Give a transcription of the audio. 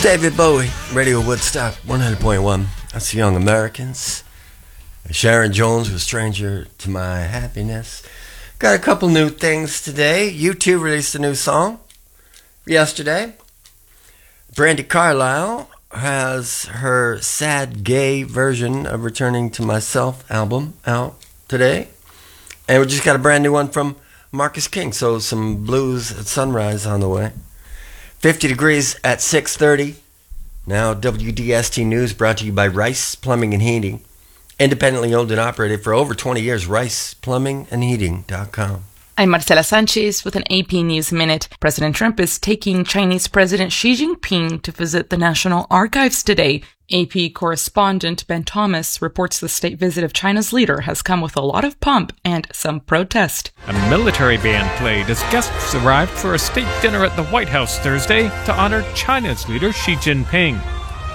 David Bowie, Radio Woodstock 100.1. That's Young Americans. Sharon Jones was Stranger to My Happiness. Got a couple new things today. U2 released a new song yesterday. Brandi Carlile has her sad gay version of Returning to Myself album out today. And we just got a brand new one from Marcus King. So some blues at sunrise on the way. 50 degrees at 6:30. Now WDST News brought to you by Rice Plumbing and Heating. Independently owned and operated for over 20 years. RicePlumbingandHeating.com. I'm Marcela Sanchez with an AP News Minute. President Trump is taking Chinese President Xi Jinping to visit the National Archives today. AP correspondent Ben Thomas reports the state visit of China's leader has come with a lot of pomp and some protest. A military band played as guests arrived for a state dinner at the White House Thursday to honor China's leader Xi Jinping.